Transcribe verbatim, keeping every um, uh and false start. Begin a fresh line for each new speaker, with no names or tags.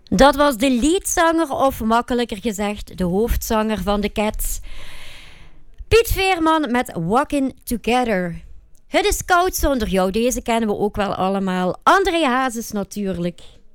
Dat was de leadzanger, of makkelijker gezegd, de hoofdzanger van de Cats. Piet Veerman met Walking Together. Het is koud zonder jou, deze kennen we ook wel allemaal. André Hazes natuurlijk.